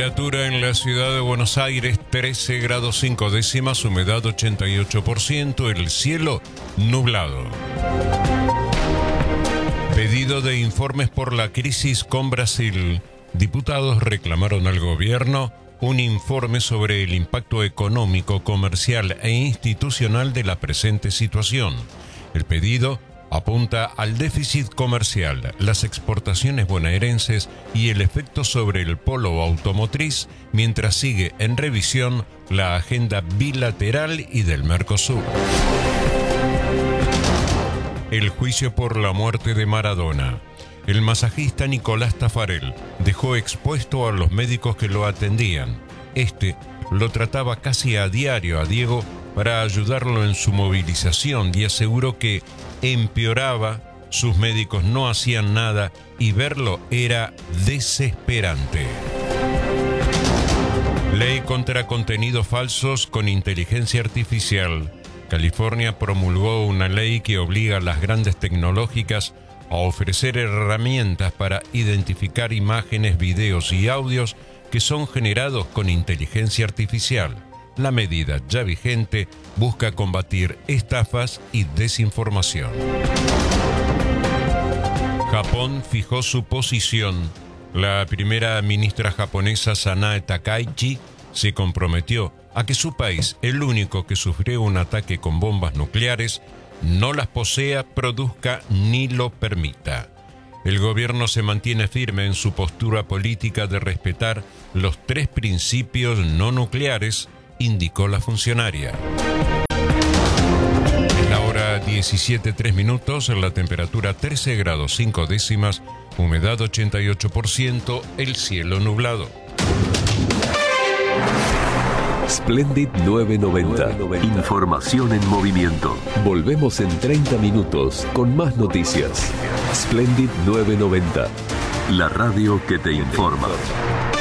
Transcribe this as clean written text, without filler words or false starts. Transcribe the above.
Temperatura en la ciudad de Buenos Aires, 13 grados 5 décimas, humedad 88%, el cielo nublado. Pedido de informes por la crisis con Brasil. Diputados reclamaron al gobierno un informe sobre el impacto económico, comercial e institucional de la presente situación. El pedido apunta al déficit comercial, las exportaciones bonaerenses y el efecto sobre el polo automotriz, mientras sigue en revisión la agenda bilateral y del Mercosur. El juicio por la muerte de Maradona. El masajista Nicolás Taffarel dejó expuesto a los médicos que lo atendían. Lo trataba casi a diario a Diego para ayudarlo en su movilización y aseguró que empeoraba, sus médicos no hacían nada y verlo era desesperante. Ley contra contenidos falsos con inteligencia artificial. California promulgó una ley que obliga a las grandes tecnológicas a ofrecer herramientas para identificar imágenes, videos y audios que son generados con inteligencia artificial. La medida ya vigente busca combatir estafas y desinformación. Japón fijó su posición. La primera ministra japonesa Sanae Takaichi se comprometió a que su país, el único que sufrió un ataque con bombas nucleares, no las posea, produzca ni lo permita. El gobierno se mantiene firme en su postura política de respetar los 3 principios no nucleares, indicó la funcionaria. En la hora 17:03, la temperatura 13 grados 5 décimas, humedad 88%, el cielo nublado. Splendid 990. Información en movimiento. Volvemos en 30 minutos con más noticias. Splendid 990. La radio que te informa.